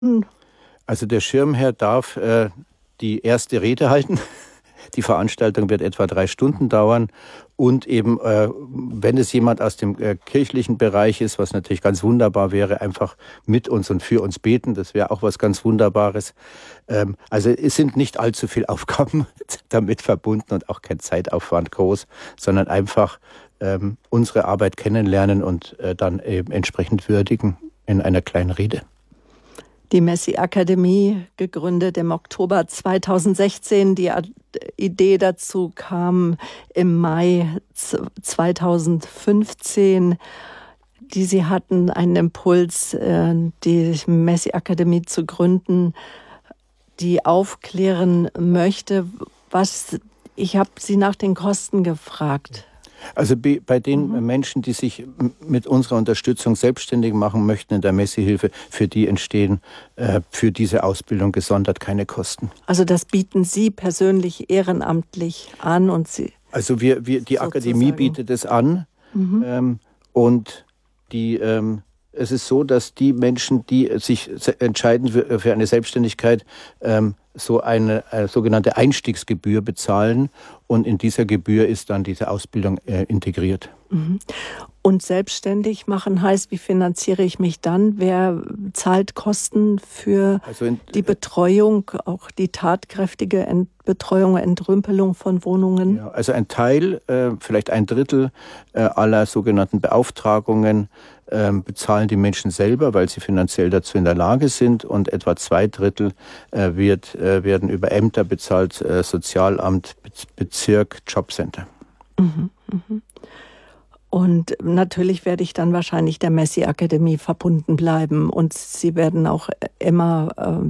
Also der Schirmherr darf die erste Rede halten. Die Veranstaltung wird etwa 3 Stunden dauern und eben, wenn es jemand aus dem kirchlichen Bereich ist, was natürlich ganz wunderbar wäre, einfach mit uns und für uns beten, das wäre auch was ganz Wunderbares. Also es sind nicht allzu viele Aufgaben damit verbunden und auch kein Zeitaufwand groß, sondern einfach unsere Arbeit kennenlernen und dann eben entsprechend würdigen in einer kleinen Rede. Die Messi-Akademie, gegründet im Oktober 2016. Die Idee dazu kam im Mai 2015. Sie hatten einen Impuls, die Messi-Akademie zu gründen, die aufklären möchte. Ich habe Sie nach den Kosten gefragt. Also bei den Menschen, die sich mit unserer Unterstützung selbstständig machen möchten in der Messi-Hilfe, für die entstehen für diese Ausbildung gesondert keine Kosten. Also das bieten Sie persönlich ehrenamtlich an und Sie. Also die Akademie bietet es an und es ist so, dass die Menschen, die sich entscheiden für eine Selbstständigkeit, so eine sogenannte Einstiegsgebühr bezahlen und in dieser Gebühr ist dann diese Ausbildung integriert. Und selbstständig machen heißt, wie finanziere ich mich dann? Wer zahlt Kosten für die Betreuung, auch die tatkräftige Betreuung, Entrümpelung von Wohnungen? Ja, also ein Teil, vielleicht 1/3 aller sogenannten Beauftragungen bezahlen die Menschen selber, weil sie finanziell dazu in der Lage sind und etwa 2/3 werden über Ämter bezahlt, Sozialamt, Bezirk, Jobcenter. Und natürlich werde ich dann wahrscheinlich der Messi-Akademie verbunden bleiben und Sie werden auch immer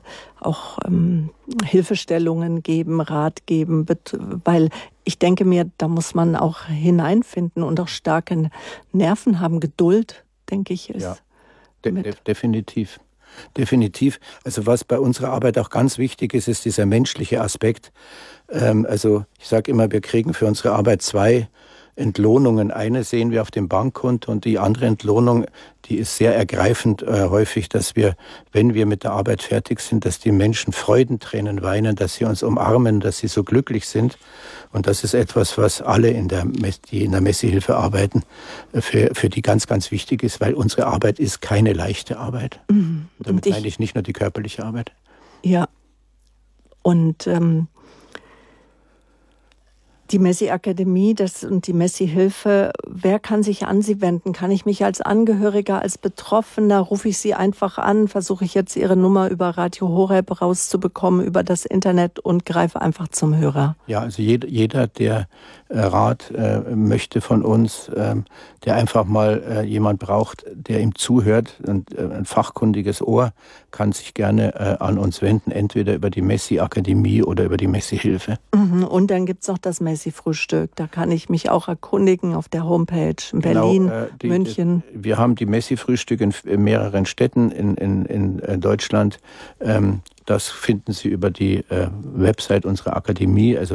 Hilfestellungen geben, Rat geben, weil ich denke mir, da muss man auch hineinfinden und auch starke Nerven haben, Geduld, denke ich, ist. Ja, definitiv. Definitiv. Also was bei unserer Arbeit auch ganz wichtig ist, ist dieser menschliche Aspekt. Also ich sage immer, wir kriegen für unsere Arbeit 2 Entlohnungen. Eine sehen wir auf dem Bankkonto und die andere Entlohnung, die ist sehr ergreifend häufig, dass wir, wenn wir mit der Arbeit fertig sind, dass die Menschen Freudentränen weinen, dass sie uns umarmen, dass sie so glücklich sind. Und das ist etwas, was alle, die in der Messi-Hilfe arbeiten, für die ganz, ganz wichtig ist, weil unsere Arbeit ist keine leichte Arbeit. Damit meine ich nicht nur die körperliche Arbeit. Ja, und die Messi-Akademie und die Messi-Hilfe, wer kann sich an Sie wenden? Kann ich mich als Angehöriger, als Betroffener, rufe ich Sie einfach an, versuche ich jetzt Ihre Nummer über Radio Horeb rauszubekommen, über das Internet und greife einfach zum Hörer? Ja, also jeder, der Rat möchte von uns, der einfach mal jemand braucht, der ihm zuhört, und ein fachkundiges Ohr, kann sich gerne an uns wenden, entweder über die Messi-Akademie oder über die Messi-Hilfe. Und dann gibt es noch das Messi-Frühstück. Da kann ich mich auch erkundigen auf der Homepage in Berlin, München. Wir haben die Messi-Frühstücke in mehreren Städten in Deutschland. Das finden Sie über die Website unserer Akademie, also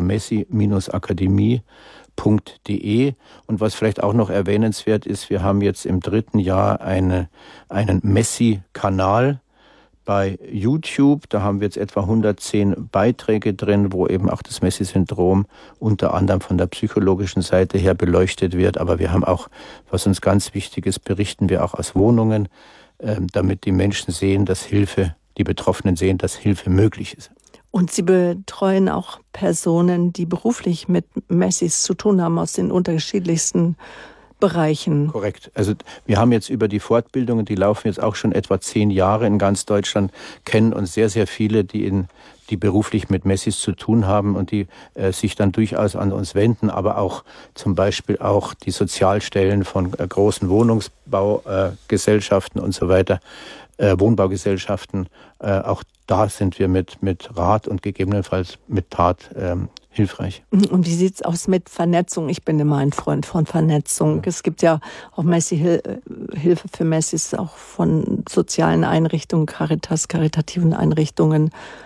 messi-akademie.de. Und was vielleicht auch noch erwähnenswert ist, wir haben jetzt im 3. Jahr einen Messi-Kanal bei YouTube. Da haben wir jetzt etwa 110 Beiträge drin, wo eben auch das Messi-Syndrom unter anderem von der psychologischen Seite her beleuchtet wird. Aber wir haben auch, was uns ganz wichtig ist, berichten wir auch aus Wohnungen, damit die Menschen sehen, die Betroffenen sehen, dass Hilfe möglich ist. Und Sie betreuen auch Personen, die beruflich mit Messis zu tun haben, aus den unterschiedlichsten Bereichen. Korrekt. Also wir haben jetzt über die Fortbildungen, die laufen jetzt auch schon etwa 10 Jahre in ganz Deutschland, kennen uns sehr, sehr viele, die beruflich mit Messis zu tun haben und die sich dann durchaus an uns wenden, aber auch zum Beispiel auch die Sozialstellen von großen Wohnungsbaugesellschaften und so weiter, Wohnbaugesellschaften, auch da sind wir mit Rat und gegebenenfalls mit Tat hilfreich. Und wie sieht es aus mit Vernetzung? Ich bin immer ein Freund von Vernetzung. Ja. Es gibt ja auch Hilfe für Messis, auch von sozialen Einrichtungen, Caritas, karitativen Einrichtungen.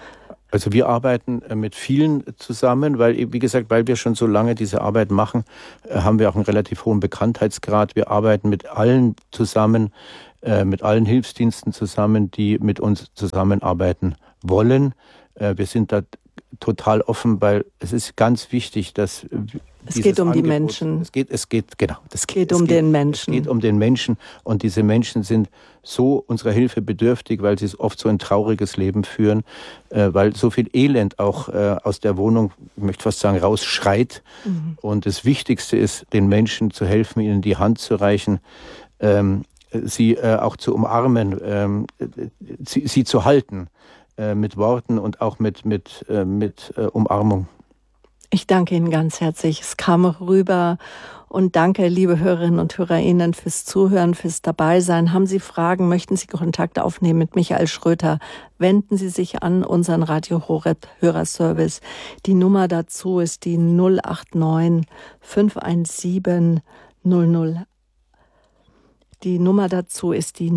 Also wir arbeiten mit vielen zusammen, weil, wie gesagt, weil wir schon so lange diese Arbeit machen, haben wir auch einen relativ hohen Bekanntheitsgrad. Wir arbeiten mit allen zusammen, mit allen Hilfsdiensten zusammen, die mit uns zusammenarbeiten wollen. Wir sind da total offen, weil es ist ganz wichtig, dass es geht um die Menschen. Es geht um den Menschen. Es geht um den Menschen und diese Menschen sind so unserer Hilfe bedürftig, weil sie oft so ein trauriges Leben führen, weil so viel Elend auch aus der Wohnung, ich möchte fast sagen, rausschreit. Und das Wichtigste ist, den Menschen zu helfen, ihnen die Hand zu reichen, sie auch zu umarmen, sie zu halten. Mit Worten und auch mit Umarmung. Ich danke Ihnen ganz herzlich. Es kam rüber und danke, liebe Hörerinnen und Hörer, Ihnen fürs Zuhören, fürs Dabeisein. Haben Sie Fragen, möchten Sie Kontakt aufnehmen mit Michael Schröter, wenden Sie sich an unseren Radio Horeb Hörerservice. Die Nummer dazu ist die 089 517 00. Die Nummer dazu ist die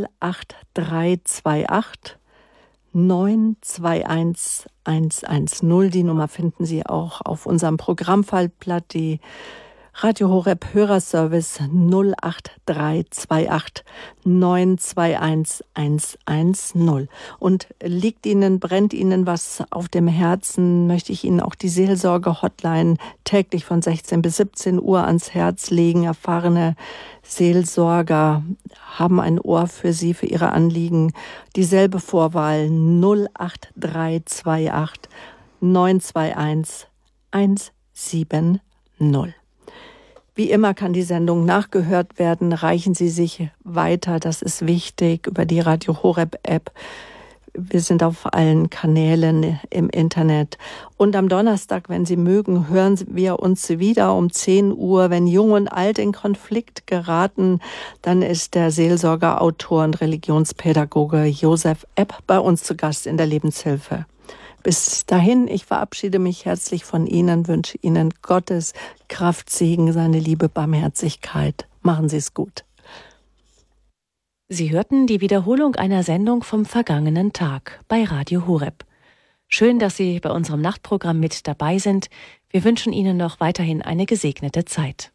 08328 921 Die Nummer finden Sie auch auf unserem Programmfaltblatt, die Radio Horeb Hörerservice 08328 921 110. Und brennt Ihnen was auf dem Herzen, möchte ich Ihnen auch die Seelsorge-Hotline täglich von 16 bis 17 Uhr ans Herz legen. Erfahrene Seelsorger haben ein Ohr für Sie, für Ihre Anliegen. Dieselbe Vorwahl 08328 921 170. Wie immer kann die Sendung nachgehört werden. Reichen Sie sich weiter, das ist wichtig, über die Radio Horeb App. Wir sind auf allen Kanälen im Internet. Und am Donnerstag, wenn Sie mögen, hören wir uns wieder um 10 Uhr. Wenn Jung und Alt in Konflikt geraten, dann ist der Seelsorger, Autor und Religionspädagoge Josef Epp bei uns zu Gast in der Lebenshilfe. Bis dahin, ich verabschiede mich herzlich von Ihnen, wünsche Ihnen Gottes Kraft, Segen, seine Liebe, Barmherzigkeit. Machen Sie es gut. Sie hörten die Wiederholung einer Sendung vom vergangenen Tag bei Radio Horeb. Schön, dass Sie bei unserem Nachtprogramm mit dabei sind. Wir wünschen Ihnen noch weiterhin eine gesegnete Zeit.